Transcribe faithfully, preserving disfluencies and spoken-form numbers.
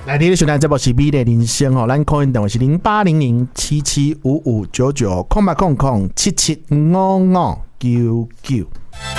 来，你的收听这部是美丽人生哦，咱 call in 电话是零八零零七七五五九九空八空空七七五五九九。